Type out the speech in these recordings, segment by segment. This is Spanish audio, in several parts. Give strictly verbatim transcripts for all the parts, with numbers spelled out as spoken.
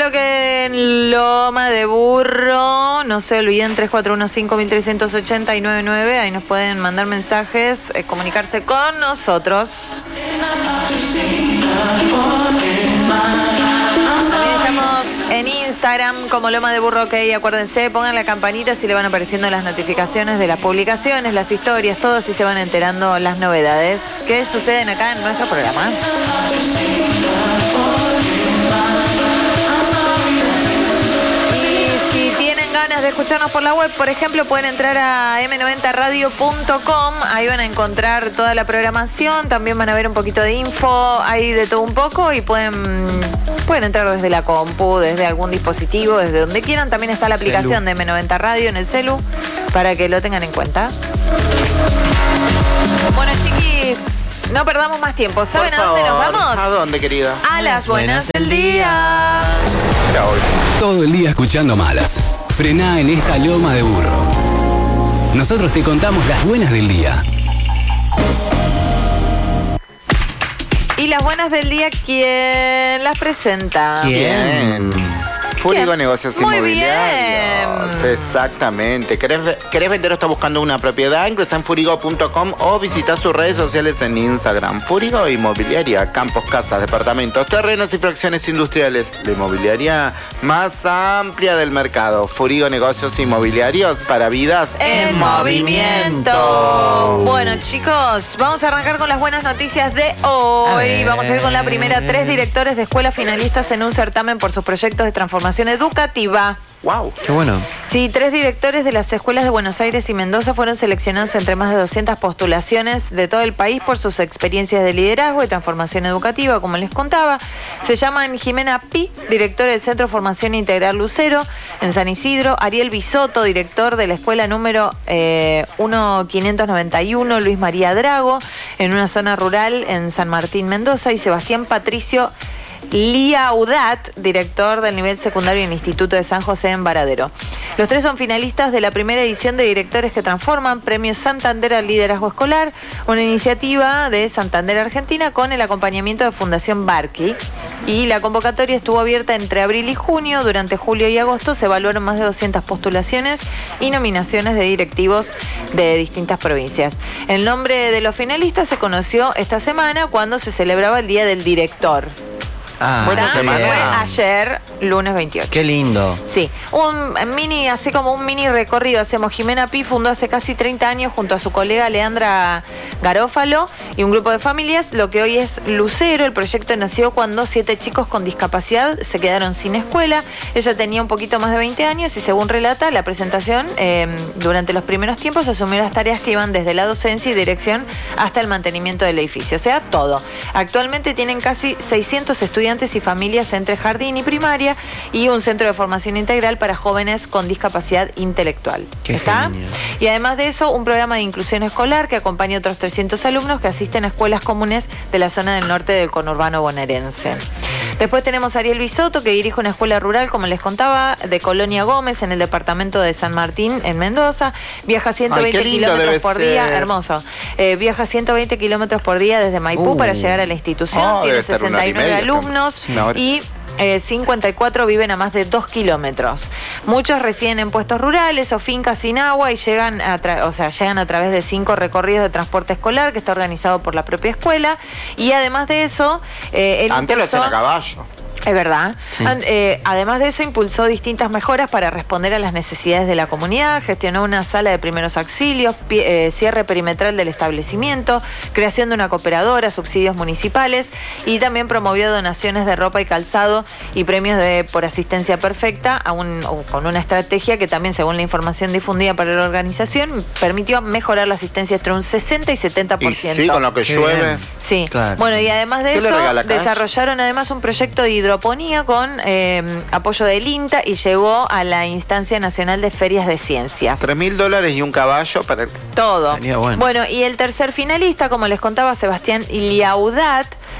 que en Loma de Burro, no se olviden, tres cuatro uno cinco tres ocho cero y nueve nueve, ahí nos pueden mandar mensajes, eh, comunicarse con nosotros. También estamos en Instagram como Loma de Burro, ok, acuérdense, pongan la campanita si le van apareciendo las notificaciones de las publicaciones, las historias, todo, si se van enterando las novedades que suceden acá en nuestro programa. Ganas de escucharnos por la web, por ejemplo, pueden entrar a eme noventa radio punto com, ahí van a encontrar toda la programación, también van a ver un poquito de info, hay de todo un poco y pueden, pueden entrar desde la compu, desde algún dispositivo, desde donde quieran. También está la aplicación celu de eme noventa Radio en el celu, para que lo tengan en cuenta. Bueno, chiquis, no perdamos más tiempo. ¿Saben a dónde nos vamos? ¿A dónde, querida? A las buenas del día. Todo el día escuchando malas. Frená en esta Loma de Burro. Nosotros te contamos las buenas del día. Y las buenas del día, ¿quién las presenta? ¿Quién? Furigo Negocios Muy Inmobiliarios. bien. Exactamente. ¿Querés, ¿Querés vender o estás buscando una propiedad? Ingresa en furigo punto com o visita sus redes sociales en Instagram. Furigo Inmobiliaria, campos, casas, departamentos, terrenos y fracciones industriales. La inmobiliaria más amplia del mercado. Furigo Negocios Inmobiliarios para vidas en, en movimiento. movimiento. Bueno, chicos, vamos a arrancar con las buenas noticias de hoy. Vamos a ir con la primera. Tres directores de escuelas finalistas en un certamen por sus proyectos de transformación educativa. ¡Wow! ¡Qué bueno! Sí, tres directores de las escuelas de Buenos Aires y Mendoza fueron seleccionados entre más de doscientas postulaciones de todo el país por sus experiencias de liderazgo y transformación educativa, como les contaba. Se llaman Jimena Pi, directora del Centro de Formación Integral Lucero, en San Isidro; Ariel Bisotto, director de la escuela número eh, mil quinientos noventa y uno, Luis María Drago, en una zona rural en San Martín, Mendoza; y Sebastián Patricio Liaudat, director del nivel secundario en el Instituto de San José en Varadero. Los tres son finalistas de la primera edición de Directores que Transforman, Premio Santander al Liderazgo Escolar, una iniciativa de Santander Argentina con el acompañamiento de Fundación Barqui. Y la convocatoria estuvo abierta entre abril y junio. Durante julio y agosto se evaluaron más de doscientas postulaciones y nominaciones de directivos de distintas provincias. El nombre de los finalistas se conoció esta semana cuando se celebraba el Día del Director. Ah, Buena semana. Fue ayer, lunes veintiocho. Qué lindo. Sí, un mini, así como un mini recorrido hacemos. Jimena Pi fundó hace casi treinta años junto a su colega Leandra Garófalo y un grupo de familias lo que hoy es Lucero. El proyecto nació cuando siete chicos con discapacidad se quedaron sin escuela. Ella tenía un poquito más de veinte años y, según relata la presentación, eh, durante los primeros tiempos asumió las tareas que iban desde la docencia y dirección hasta el mantenimiento del edificio, o sea, todo. Actualmente tienen casi seiscientos estudiantes y familias entre jardín y primaria y un centro de formación integral para jóvenes con discapacidad intelectual. Qué ¿Está? genial. Y además de eso, un programa de inclusión escolar que acompaña a otros trescientos alumnos que asisten a escuelas comunes de la zona del norte del conurbano bonaerense. Después tenemos a Ariel Bisotto, que dirige una escuela rural, como les contaba, de Colonia Gómez, en el departamento de San Martín, en Mendoza. Viaja ciento veinte kilómetros por día, hermoso. Eh, viaja ciento veinte kilómetros por día desde Maipú uh. para llegar a la institución. Oh, Tiene debe ser una hora sesenta y nueve y media, alumnos una hora. y Eh, cincuenta y cuatro viven a más de dos kilómetros. Muchos residen en puestos rurales o fincas sin agua y llegan a, tra- o sea, llegan a través de cinco recorridos de transporte escolar que está organizado por la propia escuela. Y además de eso, eh, él Antes lo hacían impulsó- a caballo. Es verdad. Sí. An- eh, además de eso, impulsó distintas mejoras para responder a las necesidades de la comunidad, gestionó una sala de primeros auxilios, pie- eh, cierre perimetral del establecimiento, creación de una cooperadora, subsidios municipales, y también promovió donaciones de ropa y calzado y premios de por asistencia perfecta, a un, con una estrategia que también, según la información difundida por la organización, permitió mejorar la asistencia entre un sesenta y setenta por Y ciento. sí, con lo que Qué llueve. bien. Sí, Claro. bueno, y además de ¿Qué le eso, regala Cash? desarrollaron además un proyecto de hidroponía con eh, apoyo del INTA y llegó a la Instancia Nacional de Ferias de Ciencias. Tres mil dólares y un caballo para el... Todo. Estaría bueno. y el tercer finalista, como les contaba, Sebastián Liaudat,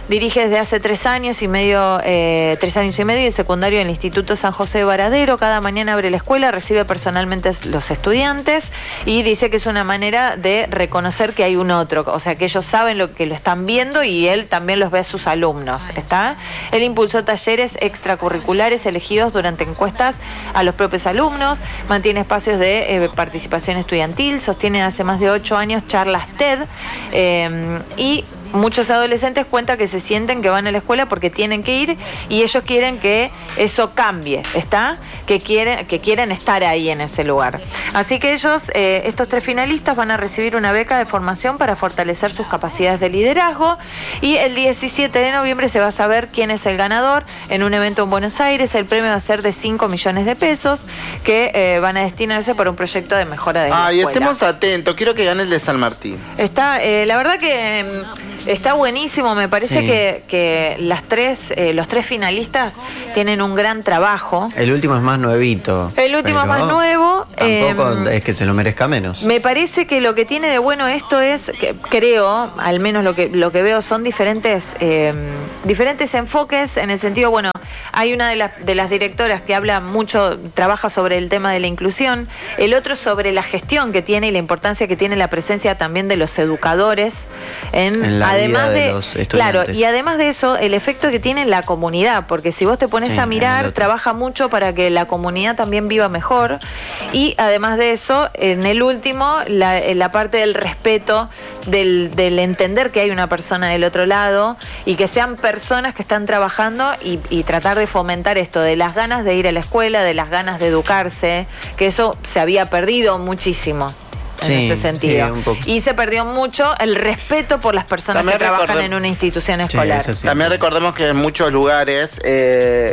dirige desde hace tres años y medio, eh, tres años y medio el secundario en el Instituto San José de Varadero. Cada mañana abre la escuela, recibe personalmente a los estudiantes y dice que es una manera de reconocer que hay un otro, o sea que ellos saben lo que lo están viendo y él también los ve a sus alumnos, ¿está? Él impulsó talleres extracurriculares elegidos durante encuestas a los propios alumnos, mantiene espacios de eh, participación estudiantil, sostiene hace más de ocho años charlas TED eh, y muchos adolescentes cuentan que se sienten que van a la escuela porque tienen que ir y ellos quieren que eso cambie, ¿está? Que quieren, que quieren estar ahí en ese lugar. Así que ellos, eh, estos tres finalistas van a recibir una beca de formación para fortalecer sus capacidades de liderazgo y el diecisiete de noviembre se va a saber quién es el ganador en un evento en Buenos Aires. El premio va a ser de cinco millones de pesos que eh, van a destinarse para un proyecto de mejora de la Ay, escuela. estemos atentos, quiero que gane el de San Martín. Está, eh, la verdad que eh, está buenísimo, me parece Sí. que, que las tres, eh, los tres finalistas tienen un gran trabajo. El último es más nuevito. El último es pero más nuevo. Tampoco eh, es que se lo merezca menos. Me parece que lo que tiene de bueno esto es, que creo, al menos lo que lo que veo son diferentes eh, diferentes enfoques en el sentido, bueno, hay una de las de las directoras que habla mucho, trabaja sobre el tema de la inclusión, el otro sobre la gestión que tiene y la importancia que tiene la presencia también de los educadores en, En la además vida de de, los estudiantes. claro, y además de eso el efecto que tiene en la comunidad, porque si vos te pones Sí, a en mirar, el otro. trabaja mucho para que la comunidad también viva mejor y además de eso, en el último, la, la parte del respeto, del, del entender que hay una persona del otro lado y que sean personas que están trabajando y, y tratar de fomentar esto, de las ganas de ir a la escuela, de las ganas de educarse, que eso se había perdido muchísimo. En Sí, ese sentido. sí, un poco. Y se perdió mucho el respeto por las personas También que trabajan recordem- en una institución Sí, escolar. eso sí. También recordemos que en muchos lugares, eh,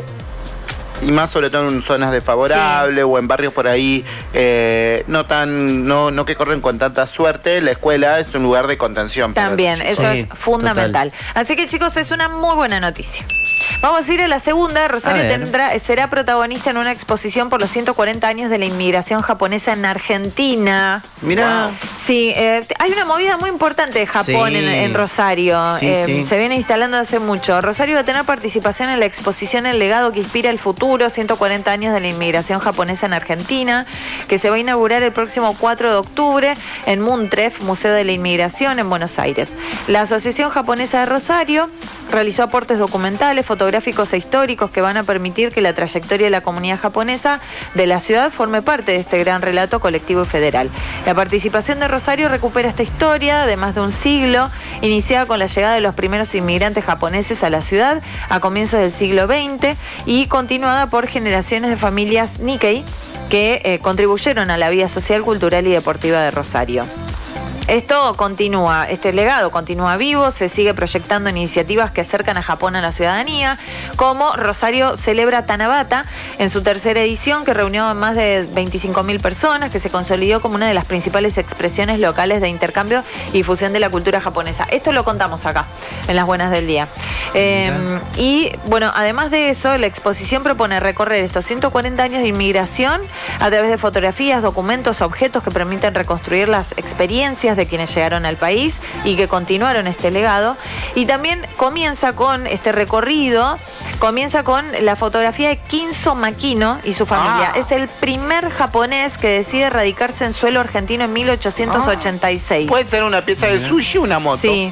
y más sobre todo en zonas desfavorables o en barrios por ahí eh, no tan no no que corren con tanta suerte, la escuela es un lugar de contención. para También, los chicos. eso Sí, es fundamental. Así que chicos, es una muy buena noticia. Vamos a ir a la segunda. Rosario A ver. tendrá, será protagonista en una exposición por los ciento cuarenta años de la inmigración japonesa en Argentina. Mirá. Sí, eh, hay una movida muy importante de Japón Sí. en, en Rosario. Sí, Eh, sí. Se viene instalando hace mucho. Rosario va a tener participación en la exposición El legado que inspira el futuro, ciento cuarenta años de la inmigración japonesa en Argentina, que se va a inaugurar el próximo cuatro de octubre en Muntref, Museo de la Inmigración en Buenos Aires. La Asociación Japonesa de Rosario realizó aportes documentales, fotográficos e históricos que van a permitir que la trayectoria de la comunidad japonesa de la ciudad forme parte de este gran relato colectivo y federal. La participación de Rosario recupera esta historia de más de un siglo, iniciada con la llegada de los primeros inmigrantes japoneses a la ciudad a comienzos del siglo veinte y continuada por generaciones de familias Nikkei que eh, contribuyeron a la vida social, cultural y deportiva de Rosario. Esto continúa, este legado continúa vivo, se sigue proyectando iniciativas que acercan a Japón a la ciudadanía, como Rosario celebra Tanabata en su tercera edición, que reunió a más de veinticinco mil personas, que se consolidó como una de las principales expresiones locales de intercambio y difusión de la cultura japonesa. Esto lo contamos acá, en las buenas del día. Eh, y bueno, además de eso, la exposición propone recorrer estos ciento cuarenta años de inmigración a través de fotografías, documentos, objetos que permiten reconstruir las experiencias de quienes llegaron al país y que continuaron este legado. Y también comienza con este recorrido, comienza con la fotografía de Kinzo Makino y su familia. Ah. Es el primer japonés que decide radicarse en suelo argentino en mil ochocientos ochenta y seis. Puede ser una pieza de sushi o una moto. Sí.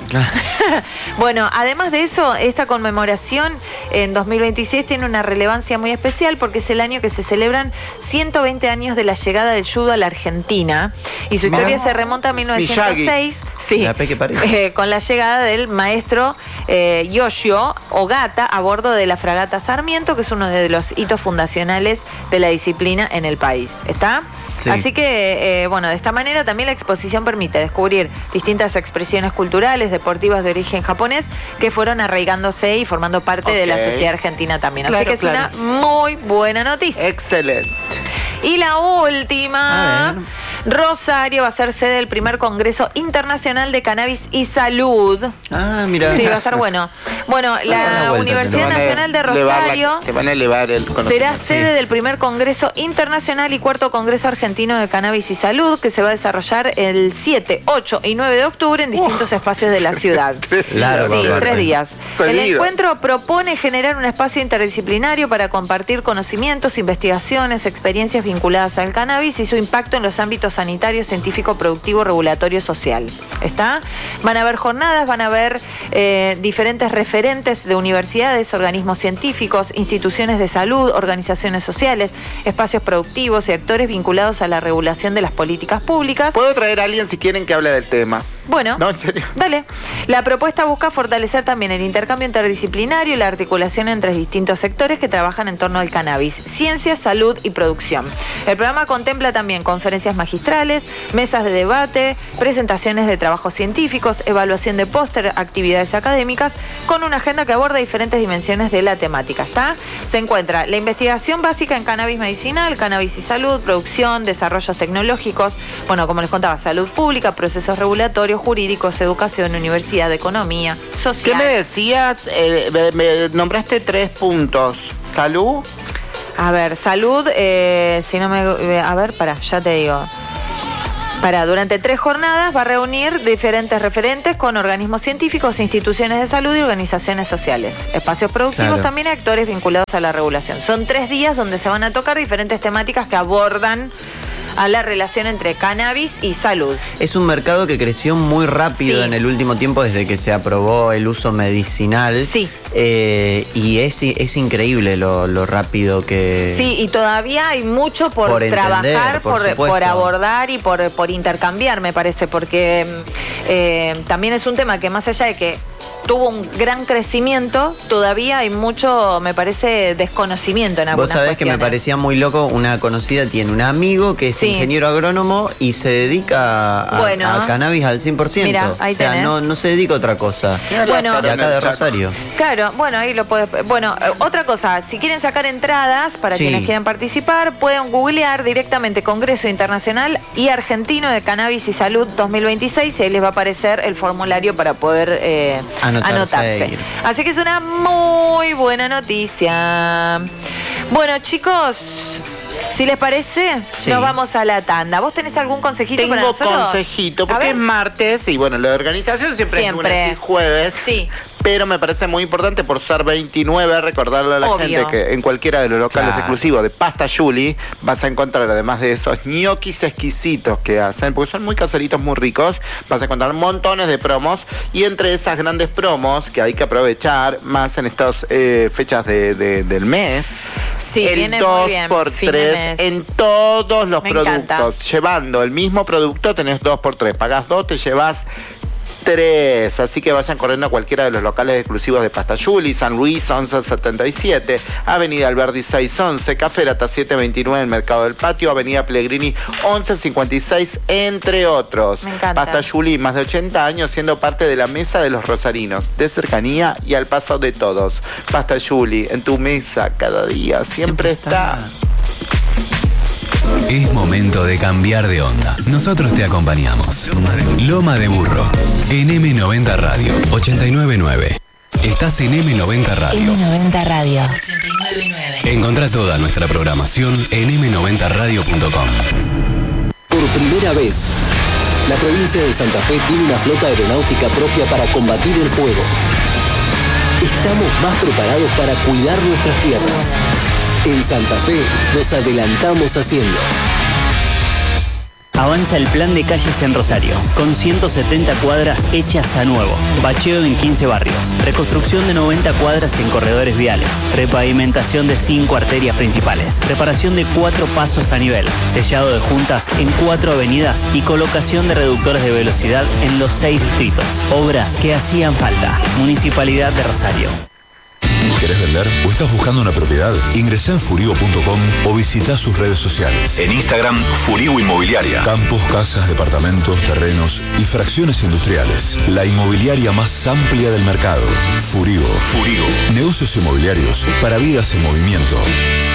Bueno, además de eso, esta conmemoración en dos mil veintiséis tiene una relevancia muy especial porque es el año que se celebran ciento veinte años de la llegada del judo a la Argentina y su historia Mirá. se remonta a mil novecientos seis, sí, La pe que parece. eh, con la llegada del maestro eh, Yoshio Ogata a bordo de la fragata Sarmiento, que es uno de los hitos fundacionales de la disciplina en el país. ¿Está? Sí. Así que, eh, bueno, de esta manera también la exposición permite descubrir distintas expresiones culturales, deportivas de origen japonés que fueron arraigándose y formando parte de la Ok. sociedad argentina también. Así Claro, que es claro. una muy buena noticia. Excelente. Y la última, A ver. Rosario va a ser sede del primer Congreso Internacional de Cannabis y Salud. Ah, mira. Sí, va a estar bueno. Bueno, la vuelta, Universidad Te van a Nacional de elevar Rosario la- te van a elevar el será conocimiento. sede del primer Congreso Internacional y cuarto Congreso Argentino de Cannabis y Salud, que se va a desarrollar el siete, ocho y nueve de octubre en distintos espacios de la ciudad. Largo, Sí, largo. tres días. El Seguido. encuentro propone generar un espacio interdisciplinario para compartir conocimientos, investigaciones, experiencias vinculadas al cannabis y su impacto en los ámbitos sanitario, científico, productivo, regulatorio, social. ¿Está? Van a haber jornadas, van a haber eh, diferentes referentes de universidades, organismos científicos, instituciones de salud, organizaciones sociales, espacios productivos y actores vinculados a la regulación de las políticas públicas. Puedo traer a alguien si quieren que hable del tema. Bueno, No, en serio. dale. La propuesta busca fortalecer también el intercambio interdisciplinario y la articulación entre distintos sectores que trabajan en torno al cannabis, ciencia, salud y producción. El programa contempla también conferencias magistrales, mesas de debate, presentaciones de trabajos científicos, evaluación de póster, actividades académicas, con una agenda que aborda diferentes dimensiones de la temática. ¿Está? Se encuentra la investigación básica en cannabis medicinal, cannabis y salud, producción, desarrollos tecnológicos, bueno, como les contaba, salud pública, procesos regulatorios, jurídicos, educación, universidad, economía, social. ¿Qué me decías? Eh, me, me nombraste tres puntos. ¿Salud? A ver, salud, eh, si no me... eh, a ver, para, ya te digo. Para, durante tres jornadas va a reunir diferentes referentes con organismos científicos, instituciones de salud y organizaciones sociales. Espacios productivos Claro. también y actores vinculados a la regulación. Son tres días donde se van a tocar diferentes temáticas que abordan a la relación entre cannabis y salud. Es un mercado que creció muy rápido Sí. en el último tiempo desde que se aprobó el uso medicinal. Sí. Eh, y es, es increíble lo, lo rápido que... Sí, y todavía hay mucho por, Por entender, trabajar, por por, supuesto. por abordar y por, por intercambiar, me parece, porque eh, también es un tema que más allá de que tuvo un gran crecimiento, todavía hay mucho, me parece, desconocimiento en algunas Vos sabés que me cuestiones. parecía muy loco, una conocida tiene un amigo que es Sí. ingeniero agrónomo y se dedica a, Bueno. a cannabis al cien por ciento. Mira, ahí o sea, tenés. no, no se dedica a otra cosa. Bueno. de acá de Rosario. Claro, bueno, ahí lo puedes... Bueno, eh, otra cosa, si quieren sacar entradas para Sí. quienes quieran participar, pueden googlear directamente Congreso Internacional y Argentino de Cannabis y Salud dos mil veintiséis y ahí les va a aparecer el formulario para poder eh, Anotarse anotarse. e ir. Así que es una muy buena noticia. Bueno, chicos, si les parece, Sí. nos vamos a la tanda. ¿Vos tenés algún consejito para Tengo nosotros? consejito, A porque ver. es martes y bueno, la organización siempre, Siempre. es lunes y jueves. Sí. Pero me parece muy importante por ser veintinueve recordarle a la Obvio. gente que en cualquiera de los locales Claro. exclusivos de Pasta Julie vas a encontrar, además de esos ñoquis exquisitos que hacen, porque son muy caseritos, muy ricos, vas a encontrar montones de promos y entre esas grandes promos que hay que aprovechar más en estas eh, fechas de, de- del mes, Sí, el viene muy dos bien, por fin de tres mes. en todos los Me productos. encanta. Llevando el mismo producto tenés dos por tres. Pagás dos, te llevas tres. Así que vayan corriendo a cualquiera de los locales exclusivos de Pasta Julie, San Luis once setenta y siete, Avenida Alberdi seiscientos once, Caferata setecientos veintinueve, el Mercado del Patio, Avenida Pellegrini once cincuenta y seis, entre otros. Me encanta. Pasta Julie, más de ochenta años siendo parte de la mesa de los rosarinos, de cercanía y al paso de todos. Pasta Julie, en tu mesa cada día, siempre, Siempre está. está. Es momento de cambiar de onda. Nosotros te acompañamos. Loma de Burro, en eme noventa Radio, ochenta y nueve nueve. Estás en eme noventa Radio. eme noventa Radio. ochenta y nueve nueve. Encontrá toda nuestra programación en eme noventa radio punto com. Por primera vez, la provincia de Santa Fe tiene una flota aeronáutica propia para combatir el fuego. Estamos más preparados para cuidar nuestras tierras. En Santa Fe nos adelantamos haciendo. Avanza el plan de calles en Rosario, con ciento setenta cuadras hechas a nuevo, bacheo en quince barrios, reconstrucción de noventa cuadras en corredores viales, repavimentación de cinco arterias principales, reparación de cuatro pasos a nivel, sellado de juntas en cuatro avenidas y colocación de reductores de velocidad en los seis distritos. Obras que hacían falta. Municipalidad de Rosario. ¿Querés vender o estás buscando una propiedad? Ingresá en furigo punto com o visita sus redes sociales. En Instagram, Furigo Inmobiliaria. Campos, casas, departamentos, terrenos y fracciones industriales. La inmobiliaria más amplia del mercado. Furigo. Furigo. Negocios inmobiliarios para vidas en movimiento.